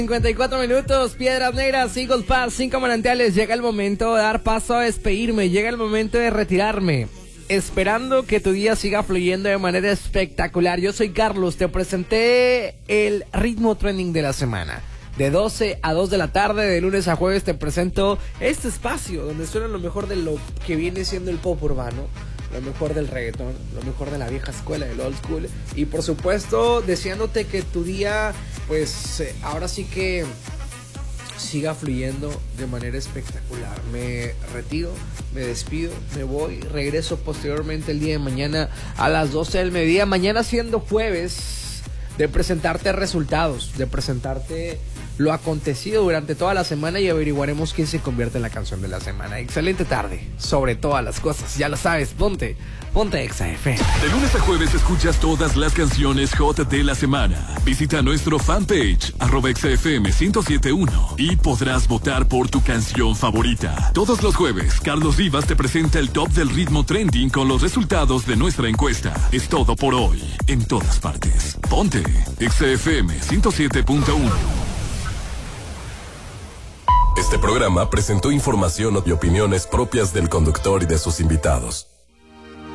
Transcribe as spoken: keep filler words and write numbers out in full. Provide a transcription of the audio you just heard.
cincuenta y cuatro minutos, Piedras Negras, Eagle Pass, cinco manantiales. Llega el momento de dar paso a despedirme, llega el momento de retirarme, esperando que tu día siga fluyendo de manera espectacular. Yo soy Carlos, te presenté el ritmo trending de la semana. De doce a dos de la tarde, de lunes a jueves, te presento este espacio donde suena lo mejor de lo que viene siendo el pop urbano, lo mejor del reggaetón, lo mejor de la vieja escuela, del old school. Y por supuesto, deseándote que tu día, pues, eh, ahora sí que siga fluyendo de manera espectacular. Me retiro, me despido, me voy, regreso posteriormente el día de mañana a las doce del mediodía. Mañana siendo jueves, de presentarte resultados, de presentarte lo acontecido durante toda la semana y averiguaremos quién se convierte en la canción de la semana. Excelente tarde, sobre todas las cosas, ya lo sabes, ponte, ponte Exa F M. De lunes a jueves escuchas todas las canciones hot de la semana. Visita nuestro fanpage, arroba Exa F M ciento siete punto uno, y podrás votar por tu canción favorita. Todos los jueves, Carlos Rivas te presenta el top del ritmo trending con los resultados de nuestra encuesta. Es todo por hoy, en todas partes. Ponte Exa F M ciento siete punto uno. Este programa presentó información y opiniones propias del conductor y de sus invitados.